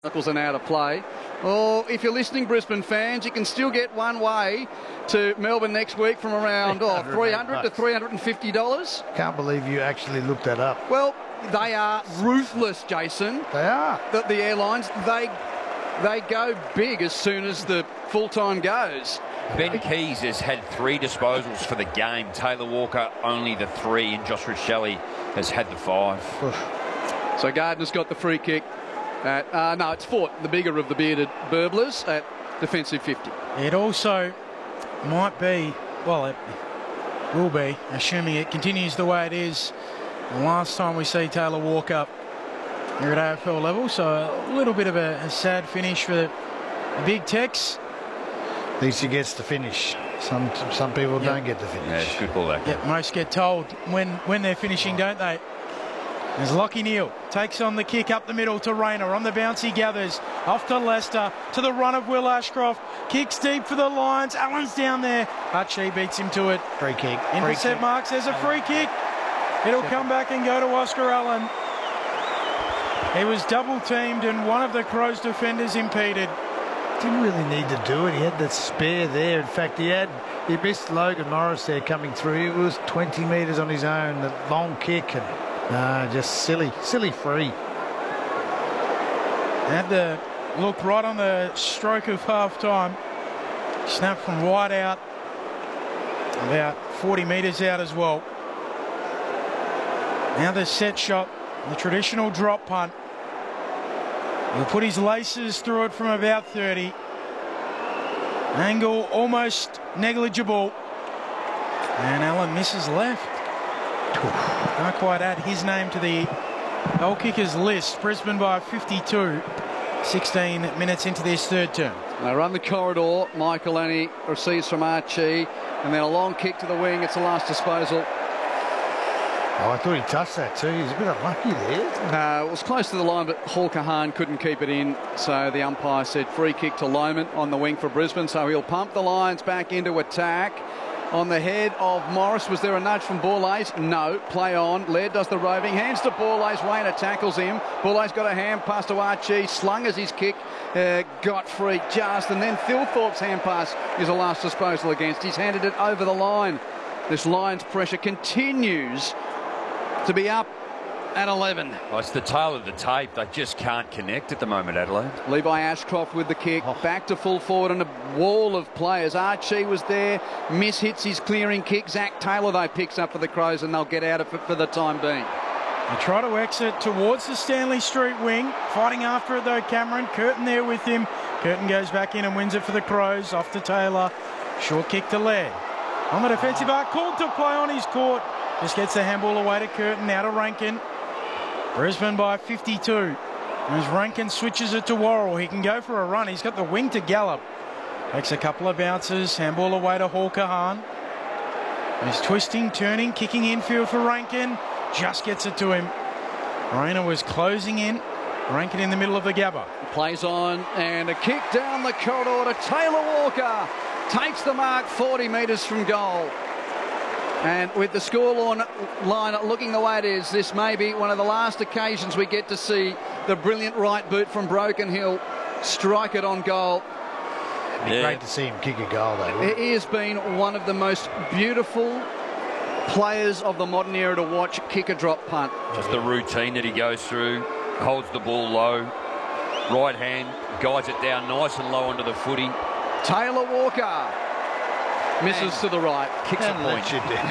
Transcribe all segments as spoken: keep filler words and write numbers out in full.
Knuckles and out of play. Well, if you're listening, Brisbane fans, you can still get one way to Melbourne next week from around oh, three hundred to three hundred fifty dollars. Can't believe you actually looked that up. Well, they are ruthless, Jason. They are. The, the airlines, they they go big as soon as the full time goes. Ben Keys has had three disposals for the game. Taylor Walker only the three, and Josh Shelley has had the five. So Gardner's got the free kick. At, uh, no, it's Fort, the bigger of the bearded burblers, at defensive fifty. It also might be, well, it will be, assuming it continues the way it is, the last time we see Taylor Walker here at A F L level. So a little bit of a, a sad finish for the, the Big Tex. At least he gets the finish. Some some people yep. don't get the finish. Yeah, it's good ball that. Yeah, most get told when, when they're finishing, don't they? As Lockie Neal takes on the kick up the middle to Rayner. On the bounce he gathers. Off to Lester. To the run of Will Ashcroft. Kicks deep for the Lions. Allen's down there. Archie beats him to it. Free kick. Intercept marks. There's a free kick. It'll come back and go to Oscar Allen. He was double teamed and one of the Crows defenders impeded. Didn't really need to do it. He had that spare there. In fact, he had he missed Logan Morris there coming through. It was twenty metres on his own. The long kick and no, just silly, silly free. Had to look right on the stroke of half time. Snap from wide out, about forty metres out as well. Now the set shot, the traditional drop punt. He'll put his laces through it from about thirty. Angle almost negligible. And Allen misses left. Not quite add his name to the goal kickers list. Brisbane by fifty-two. sixteen minutes into this third term. They run the corridor. Michael Annie receives from Archie. And then a long kick to the wing. It's the last disposal. Oh, I thought he touched that too. He's a bit unlucky there. Uh, it was close to the line, but Hawker Hahn couldn't keep it in. So the umpire said free kick to Lohman on the wing for Brisbane. So he'll pump the Lions back into attack. On the head of Morris. Was there a nudge from Borlase? No. Play on. Laird does the roving. Hands to Borlase. Wayner tackles him. Borlase got a hand pass to Archie. Slung as his kick. Uh, got free just. And then Thilthorpe's hand pass is the last disposal against. He's handed it over the line. This Lions pressure continues to be up at eleven. Well, it's the tail of the tape. They just can't connect at the moment, Adelaide. Levi Ashcroft with the kick. Oh. Back to full forward and a wall of players. Archie was there. Miss hits his clearing kick. Zach Taylor, though, picks up for the Crows and they'll get out of it for the time being. They try to exit towards the Stanley Street wing. Fighting after it, though, Cameron. Curtin there with him. Curtin goes back in and wins it for the Crows. Off to Taylor. Short kick to Laird. On the defensive arc. Called to play on his court. Just gets the handball away to Curtin. Now to Rankin. Brisbane by fifty-two. As Rankin switches it to Worrell, he can go for a run. He's got the wing to Gallup. Takes a couple of bounces. Handball away to Hawker Hahn. He's twisting, turning, kicking infield for Rankin. Just gets it to him. Rayner was closing in. Rankin in the middle of the Gabba. Plays on and a kick down the corridor to Taylor Walker. Takes the mark forty metres from goal. And with the scoreline line looking the way it is, this may be one of the last occasions we get to see the brilliant right boot from Broken Hill strike it on goal. It'd be yeah. great to see him kick a goal, though. He has been one of the most beautiful players of the modern era to watch kick a drop punt. Just the routine that he goes through, holds the ball low, right hand, guides it down nice and low onto the footy. Taylor Walker. Misses to the right. Kicks a point.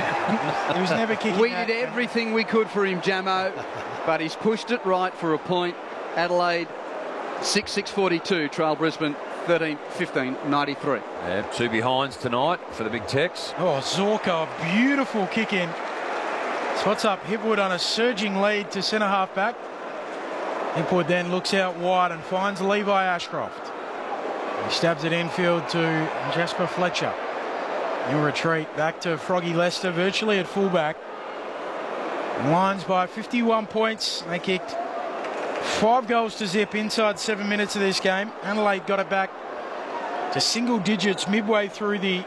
He was never kicking. We that. did everything we could for him, Jamo, but he's pushed it right for a point. Adelaide, six six forty-two, trail Brisbane, thirteen fifteen ninety-three. Yeah, two behinds tonight for the Big Tex. Oh, Zorka, beautiful kick in. Spots up Hipwood on a surging lead to centre half back. Hipwood then looks out wide and finds Levi Ashcroft. He stabs it infield to Jasper Fletcher. In retreat back to Froggy Lester virtually at fullback. Lions by fifty-one points. They kicked five goals to zip inside seven minutes of this game. Adelaide got it back to single digits midway through the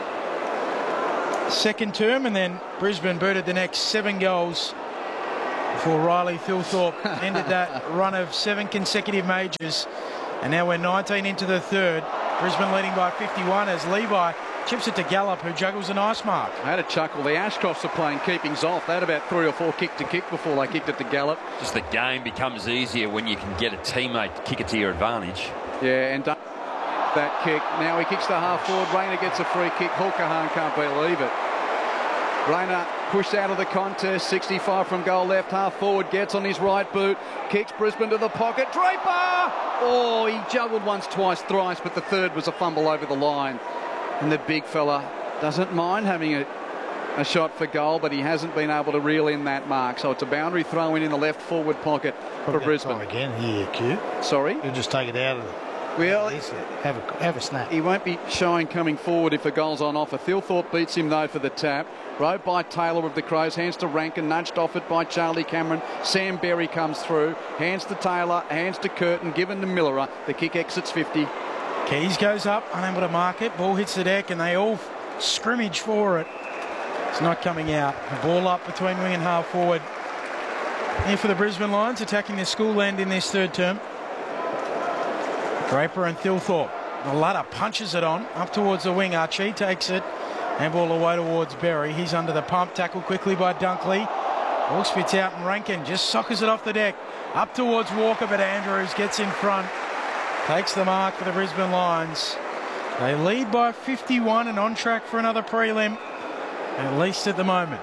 second term, and then Brisbane booted the next seven goals before Riley Thilthorpe ended that run of seven consecutive majors. And now we're nineteen into the third. Brisbane leading by fifty-one as Levi chips it to Gallup, who juggles a nice mark. I had a chuckle. The Ashcrofts are playing keepings off. They had about three or four kick to kick before they kicked it to Gallup. Just the game becomes easier when you can get a teammate to kick it to your advantage. Yeah, and that kick. Now he kicks to half forward. Rayner gets a free kick. Hulkahan can't believe it. Rayner pushed out of the contest. sixty-five from goal left. Half forward gets on his right boot. Kicks Brisbane to the pocket. Draper! Oh, he juggled once, twice, thrice, but the third was a fumble over the line. And the big fella doesn't mind having a, a shot for goal, but he hasn't been able to reel in that mark. So it's a boundary throw in in the left forward pocket for Probably Brisbane. Again here, Q. Sorry? You'll just take it out of the... Well, have a, have a snap. He won't be showing coming forward if a goal's on offer. Thilthorpe beats him, though, for the tap. Rode by Taylor of the Crows. Hands to Rankin. Nudged off it by Charlie Cameron. Sam Berry comes through. Hands to Taylor. Hands to Curtin. Given to Millerer. The kick exits fifty. Keys goes up, unable to mark it. Ball hits the deck, and they all scrimmage for it. It's not coming out. The ball up between wing and half forward. Here for the Brisbane Lions, attacking their school end in this third term. Draper and Thilthorpe. The ladder punches it on up towards the wing. Archie takes it and ball away towards Berry. He's under the pump. Tackle quickly by Dunkley. Ball spits out and Rankin just soccers it off the deck up towards Walker, but Andrews gets in front, takes the mark for the Brisbane Lions. They lead by fifty-one and on track for another prelim, at least at the moment.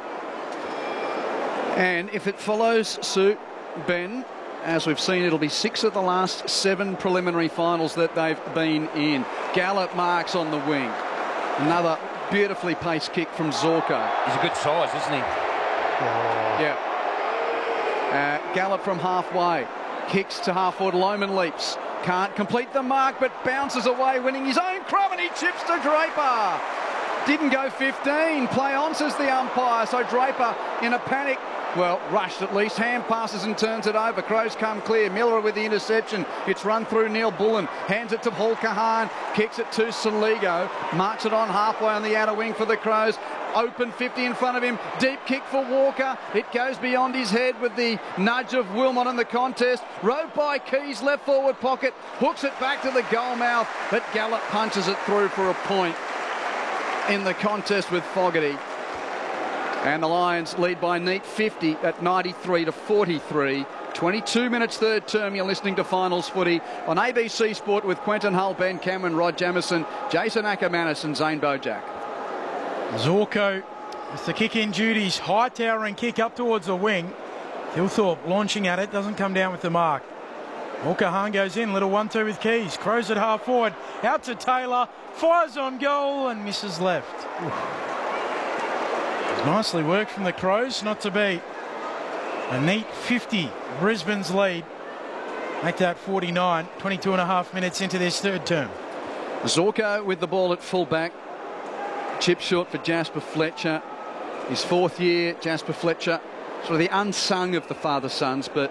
And if it follows suit, Ben, as we've seen, it'll be six of the last seven preliminary finals that they've been in. Gallup marks on the wing. Another beautifully paced kick from Zorko. He's a good size, isn't he? Oh. Yeah. Uh, Gallup from halfway. Kicks to half forward. Lohman leaps. Can't complete the mark, but bounces away, winning his own crumb, and he chips to Draper. Didn't go fifteen. Play on, says the umpire. So Draper in a panic. Well, rushed at least. Hand passes and turns it over. Crows come clear. Miller with the interception. It's run through Neil Bullen. Hands it to Paul Kahan. Kicks it to Saligo. Marks it on halfway on the outer wing for the Crows. Open fifty in front of him. Deep kick for Walker. It goes beyond his head with the nudge of Wilmot in the contest. Rode by Keys, left forward pocket. Hooks it back to the goal mouth. But Gallup punches it through for a point in the contest with Fogarty. And the Lions lead by neat fifty at ninety-three to forty-three. twenty-two minutes third term. You're listening to Finals Footy on A B C Sport with Quentin Hull, Ben Cameron, Rod Jamieson, Jason Ackermanis and Zane Bojack. Zorko with the kick-in duties. High towering kick up towards the wing. Thilthorpe launching at it. Doesn't come down with the mark. Mulcahan goes in. Little one two with Keys. Crows at half forward. Out to Taylor. Fires on goal and misses left. Oof. Nicely worked from the Crows, not to beat. A neat fifty, Brisbane's lead. Make that forty-nine, twenty-two and a half minutes into this third term. Zorko with the ball at fullback. Chip short for Jasper Fletcher. His fourth year, Jasper Fletcher. Sort of the unsung of the father-sons, but...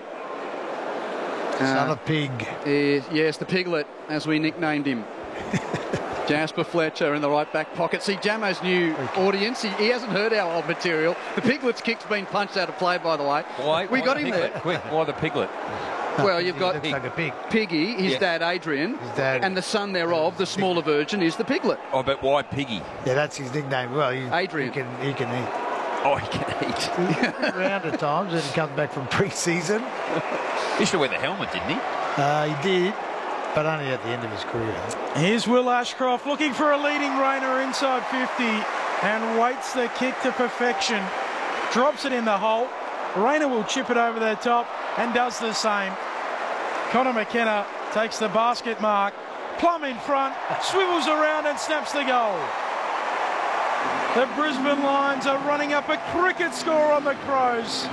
Uh, Son of Pig. Is, yes, the Piglet, as we nicknamed him. Jasper Fletcher in the right back pocket. See, Jamo's new audience, he, he hasn't heard our old material. The Piglet's kick's been punched out of play, by the way. Why? We why got the him piglet? there. Quick, why the Piglet? Well, you've got Looks like a pig. Piggy, his Yeah. dad Adrian, His dad. and the son thereof, the smaller version, is the Piglet. Oh, but why Piggy? Yeah, that's his nickname. Well, he, Adrian. he can he can eat. Oh, he can eat. Around at times when he comes back from pre-season. He used to wear the helmet, didn't he? Uh, he did, but only at the end of his career. Here's Will Ashcroft looking for a leading Rayner inside fifty and waits the kick to perfection. Drops it in the hole. Rayner will chip it over the top and does the same. Connor McKenna takes the basket mark. Plum in front, swivels around and snaps the goal. The Brisbane Lions are running up a cricket score on the Crows.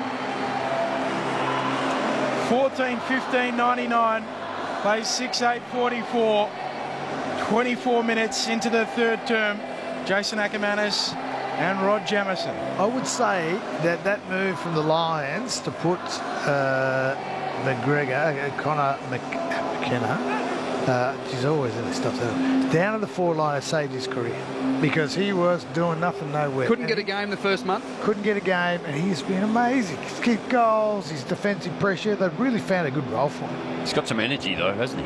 fourteen fifteen ninety-nine. Plays six eight forty-four. twenty-four minutes into the third term. Jason Ackermanis and Rod Jamieson. I would say that that move from the Lions to put uh, McGregor, uh, Connor Mc, McKenna, uh, she's always in the stuff, down to the four line, saved his career. because he was doing nothing nowhere. Couldn't And get a he game the first month. Couldn't get a game, and he's been amazing. He's kicked goals, his defensive pressure. They've really found a good role for him. He's got some energy, though, hasn't he?